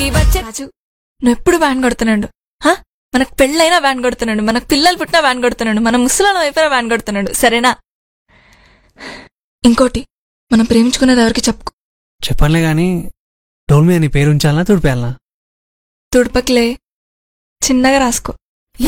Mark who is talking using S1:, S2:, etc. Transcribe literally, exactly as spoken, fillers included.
S1: ఇంటికి వచ్చే రాజు నువ్వు ఎప్పుడు వ్యాన్ కొడుతున్నాడు. మనకు పెళ్ళైనా వ్యాన్ కొడుతున్నాడు, మనకు పిల్లలు పుట్టినా వ్యాన్ కొడుతున్నాడు, మన ముసలాళ్ళ వైపున వ్యాన్ కొడుతున్నాడు. సరేనా? ఇంకోటి, మనం ప్రేమించుకునేది ఎవరికి చెప్పుకో.
S2: చెప్పనులే గాని డోల్ మీద నీ పేరు ఉంచాలనా తుడిపేయాలనా?
S1: తుడపకిలే, చిన్నగా రాసుకో.